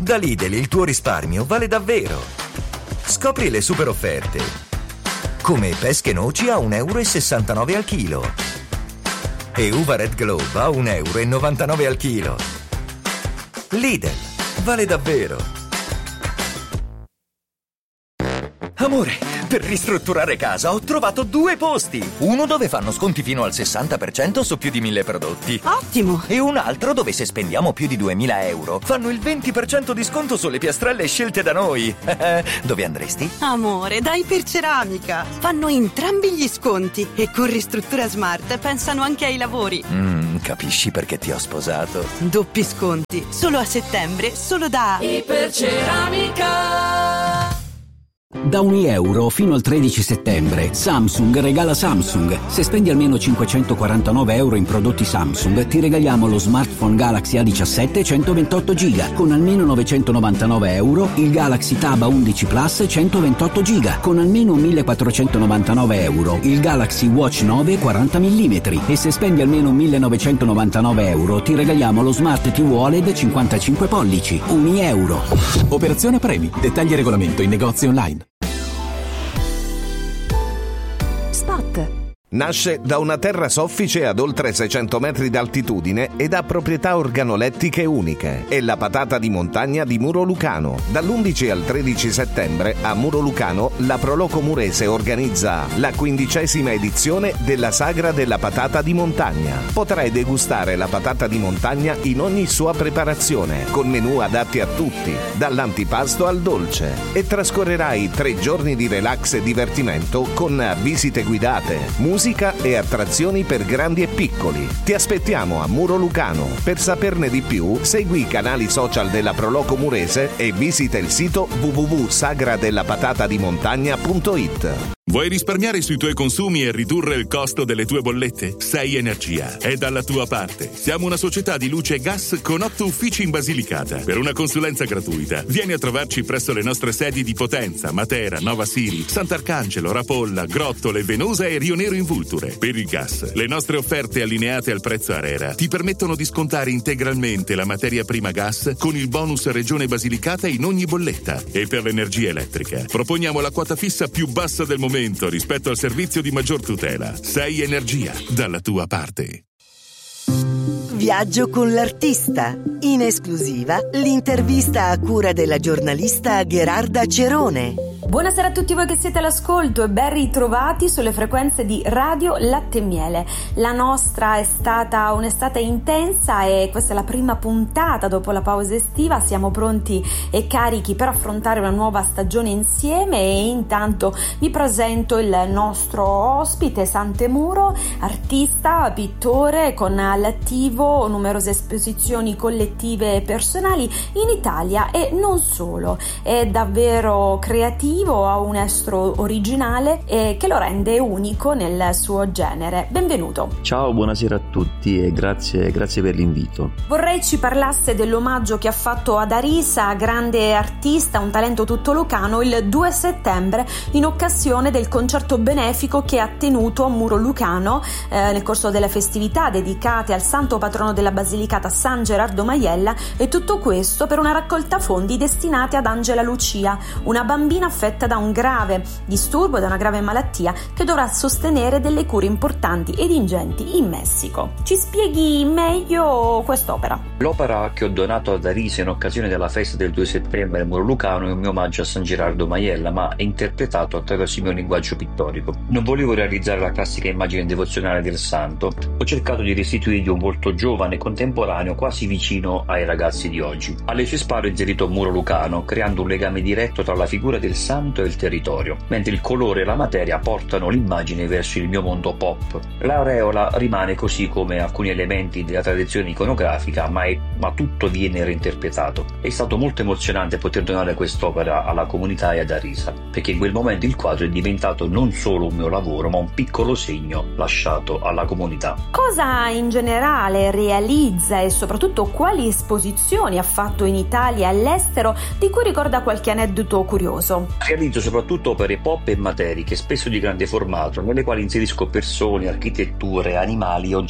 Da Lidl il tuo risparmio vale davvero. Scopri le super offerte. Come pesche noci a 1,69 € al chilo. E uva Red Globe a 1,99 € al chilo. Lidl, vale davvero. Amore, per ristrutturare casa ho trovato 2 posti. Uno dove fanno sconti fino al 60% su più di 1000 prodotti. Ottimo! E un altro dove se spendiamo più di 2000 euro fanno il 20% di sconto sulle piastrelle scelte da noi. Dove andresti? Amore, da Iperceramica. Fanno entrambi gli sconti e con Ristruttura Smart pensano anche ai lavori. Capisci perché ti ho sposato? Doppi sconti, solo a settembre, solo da Iperceramica. Da €1 fino al 13 settembre Samsung regala Samsung. Se spendi almeno €549 in prodotti Samsung ti regaliamo lo smartphone Galaxy A17 128 GB con almeno €999, il Galaxy Tab A11 Plus 128 GB con almeno €1.499, il Galaxy Watch 9 40 mm e se spendi almeno €1.999 ti regaliamo lo Smart TV OLED 55 pollici. €1. Operazione premi. Dettagli e regolamento in negozi online. Spot. Nasce da una terra soffice ad oltre 600 metri d'altitudine ed ha proprietà organolettiche uniche. È la patata di montagna di Muro Lucano. Dall'11 al 13 settembre a Muro Lucano la Proloco Murese organizza la 15ª edizione della Sagra della Patata di Montagna. Potrai degustare la patata di montagna in ogni sua preparazione, con menù adatti a tutti, dall'antipasto al dolce. E trascorrerai 3 giorni di relax e divertimento con visite guidate, musica e attrazioni per grandi e piccoli. Ti aspettiamo a Muro Lucano. Per saperne di più, segui i canali social della Proloco Murese e visita il sito www.sagradellapatataDimontagna.it. Vuoi risparmiare sui tuoi consumi e ridurre il costo delle tue bollette? 6 Energia è dalla tua parte. Siamo una società di luce e gas con 8 uffici in Basilicata. Per una consulenza gratuita, vieni a trovarci presso le nostre sedi di Potenza, Matera, Nova Siri, Sant'Arcangelo, Rapolla, Grottole, Venosa e Rio Nero in Vulture. Per il gas, le nostre offerte allineate al prezzo ARERA ti permettono di scontare integralmente la materia prima gas con il bonus Regione Basilicata in ogni bolletta. E per l'energia elettrica, proponiamo la quota fissa più bassa del momento rispetto al servizio di maggior tutela. 6 Energia, dalla tua parte. Viaggio con l'artista. In esclusiva, l'intervista a cura della giornalista Gherarda Cerone. Buonasera a tutti voi che siete all'ascolto e ben ritrovati sulle frequenze di Radio Latte e Miele. La nostra è stata un'estate intensa e questa è la prima puntata dopo la pausa estiva. Siamo pronti e carichi per affrontare una nuova stagione insieme e intanto vi presento il nostro ospite Santemuro, artista, pittore con all'attivo numerose esposizioni collettive e personali in Italia e non solo. È davvero creativo, ha un estro originale che lo rende unico nel suo genere. Benvenuto. Ciao, buonasera a tutti e grazie per l'invito. Vorrei ci parlasse dell'omaggio che ha fatto ad Arisa, grande artista, un talento tutto lucano, il 2 settembre in occasione del concerto benefico che ha tenuto a Muro Lucano nel corso delle festività dedicate al santo patrono della Basilicata San Gerardo Maiella, e tutto questo per una raccolta fondi destinati ad Angela Lucia, una bambina affetta da un grave disturbo, da una grave malattia, che dovrà sostenere delle cure importanti ed ingenti in Messico. Ci spieghi meglio quest'opera? L'opera che ho donato ad Arisa in occasione della festa del 2 settembre a Muro Lucano è un mio omaggio a San Gerardo Maiella, ma è interpretato attraverso il mio linguaggio pittorico. Non volevo realizzare la classica immagine devozionale del santo, ho cercato di restituirgli un volto giovane, contemporaneo, quasi vicino ai ragazzi di oggi. Alle sue spalle ho inserito Muro Lucano, creando un legame diretto tra la figura del santo e il territorio, mentre il colore e la materia portano l'immagine verso il mio mondo pop. L'aureola rimane così come alcuni elementi della tradizione iconografica, ma tutto viene reinterpretato. È stato molto emozionante poter donare quest'opera alla comunità e ad Arisa, perché in quel momento il quadro è diventato non solo un mio lavoro, ma un piccolo segno lasciato alla comunità. Cosa in generale realizza e soprattutto quali esposizioni ha fatto in Italia e all'estero, di cui ricorda qualche aneddoto curioso? Realizzo soprattutto opere pop e materiche, spesso di grande formato, nelle quali inserisco persone, architetture, animali e oggetti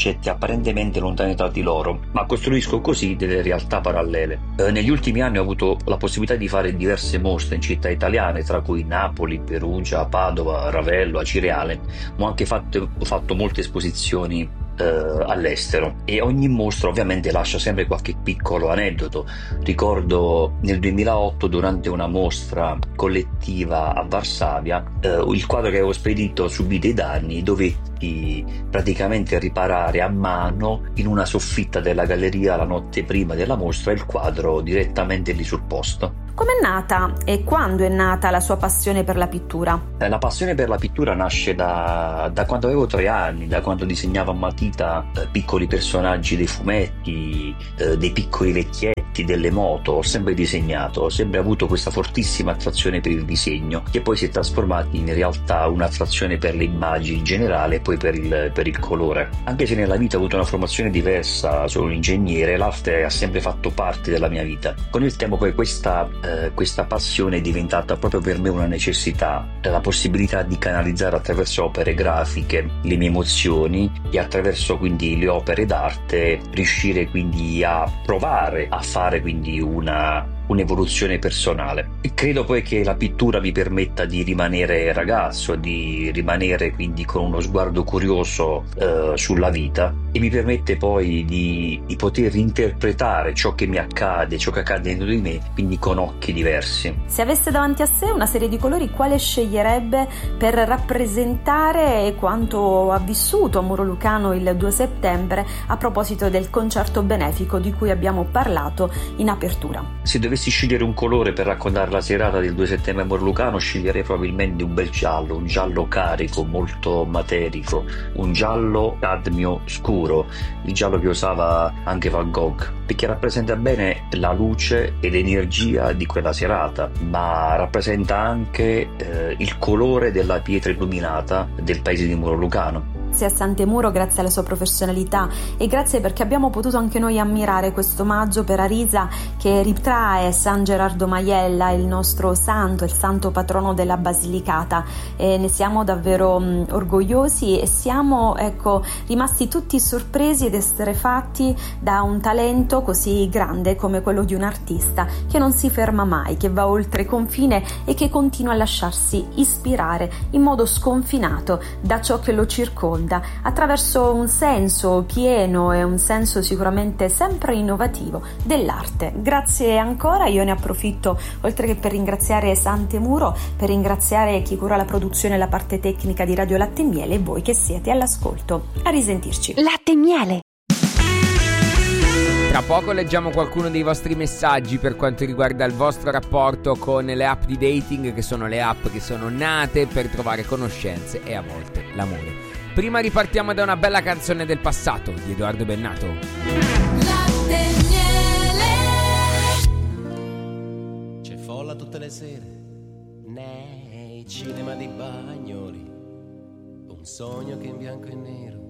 concetti apparentemente lontani tra di loro, ma costruisco così delle realtà parallele. Negli ultimi anni ho avuto la possibilità di fare diverse mostre in città italiane, tra cui Napoli, Perugia, Padova, Ravello, Acireale, ma ho anche fatto molte esposizioni all'estero, e ogni mostra ovviamente lascia sempre qualche piccolo aneddoto. Ricordo nel 2008, durante una mostra collettiva a Varsavia, il quadro che avevo spedito subì dei danni, dovetti praticamente riparare a mano in una soffitta della galleria la notte prima della mostra il quadro direttamente lì sul posto. Com'è nata e quando è nata la sua passione per la pittura? La passione per la pittura nasce da quando avevo 3 anni, da quando disegnavo a matita piccoli personaggi dei fumetti, dei piccoli vecchietti, delle moto. Ho sempre disegnato, ho sempre avuto questa fortissima attrazione per il disegno, che poi si è trasformata in realtà un'attrazione per le immagini in generale e poi per il colore. Anche se nella vita ho avuto una formazione diversa, sono un ingegnere, l'arte ha sempre fatto parte della mia vita. Con il tempo poi questa passione è diventata proprio per me una necessità, la possibilità di canalizzare attraverso opere grafiche le mie emozioni, e attraverso quindi le opere d'arte riuscire quindi a provare a fare quindi un'evoluzione personale. E credo poi che la pittura mi permetta di rimanere ragazzo, di rimanere quindi con uno sguardo curioso sulla vita, e mi permette poi di poter interpretare ciò che mi accade, ciò che accade dentro di me, quindi con occhi diversi. Se avesse davanti a sé una serie di colori, quale sceglierebbe per rappresentare quanto ha vissuto a Muro Lucano il 2 settembre a proposito del concerto benefico di cui abbiamo parlato in apertura? Se dovessi scegliere un colore per raccontare la serata del 2 settembre a Muro Lucano, sceglierei probabilmente un bel giallo, un giallo carico, molto materico, un giallo cadmio scuro, il giallo che usava anche Van Gogh, perché rappresenta bene la luce e l'energia di quella serata, ma rappresenta anche il colore della pietra illuminata del paese di Muro Lucano. Grazie a Santemuro, grazie alla sua professionalità e grazie perché abbiamo potuto anche noi ammirare questo omaggio per Arisa che ritrae San Gerardo Majella, il nostro santo, il santo patrono della Basilicata, e ne siamo davvero orgogliosi e siamo rimasti tutti sorpresi ed esterrefatti da un talento così grande come quello di un artista che non si ferma mai, che va oltre confine e che continua a lasciarsi ispirare in modo sconfinato da ciò che lo circonda, attraverso un senso pieno e un senso sicuramente sempre innovativo dell'arte. Grazie ancora, io ne approfitto oltre che per ringraziare Santemuro, per ringraziare chi cura la produzione e la parte tecnica di Radio Latte e Miele e voi che siete all'ascolto. A risentirci. Latte e Miele. Tra poco leggiamo qualcuno dei vostri messaggi per quanto riguarda il vostro rapporto con le app di dating, che sono le app che sono nate per trovare conoscenze e a volte l'amore. Prima ripartiamo da una bella canzone del passato di Edoardo Bennato. Latte e Miele. C'è folla tutte le sere nei cinema di Bagnoli, un sogno che in bianco e nero